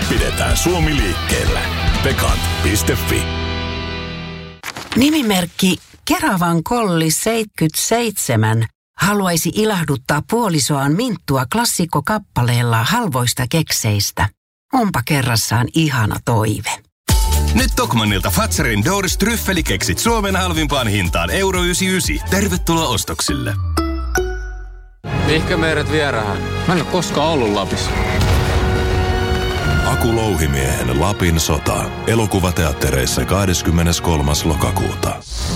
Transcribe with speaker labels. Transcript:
Speaker 1: Pidetään Suomi liikkeellä. Pekant.fi.
Speaker 2: Nimimerkki Keravan Kolli 77 haluaisi ilahduttaa puolisoaan Minttua klassikkokappaleella halvoista kekseistä. Onpa kerrassaan ihana toive.
Speaker 3: Nyt Tokmannilta Fatsarin Doors tryffelikeksit Suomen halvimpaan hintaan €99. Tervetuloa ostoksille.
Speaker 4: Mihinkä meidät vierään? Mä en ole koskaan ollut Lapissa.
Speaker 1: Aku Louhimiehen Lapin sota. Elokuvateattereissa 23. lokakuuta.